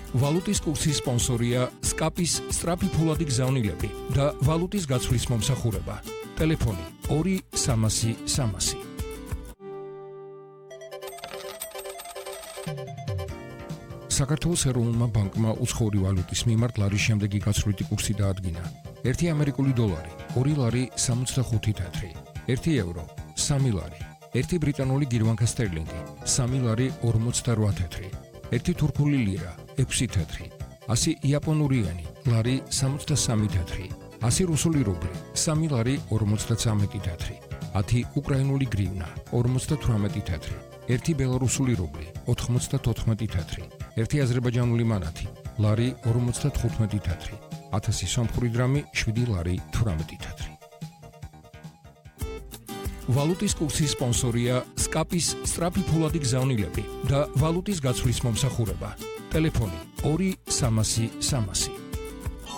ვალუტის კურსის სპონსორია SCAP-ის სწრაფი ფულადი გზავნილები და ვალუტის გაცვლის მომსახურება. ტელეფონი 2-300-300. საქართველოს ეროვნულმა ბანკმა უცხოური ვალუტის მიმართ ლარის შემდეგი გაცვლითი კურსი დაადგინა. 1 ამერიკული დოლარი 2 ლარი 65 თეთრი, 1 ევრო 3 ლარი, 1 ბრიტანული გირვანქა სტერლინგი 3 ლარი 48 თეთრი, 1 თურქული ლირა 6 თეთრი, 100 იაპონური ენი ლარი 63 თეთრი, 100 რუსული რუბლი 3 ლარი 53 თეთრი, 10 უკრაინული გრივნა 58 თეთრი, 1 ბელარუსული რუბლი 94 თეთრი, 1 აზერბაიჯანული მანათი ლარი 55 თეთრი, 1000 სომხური დრამი 7 ლარი 18 თეთრი. ვალუტის კურსის სპონსორია SCAP-ის სწრაფი ფულადი გზავნილები და ვალუტის გაცვლის მომსახურება. ტელეფონი 2-300-300.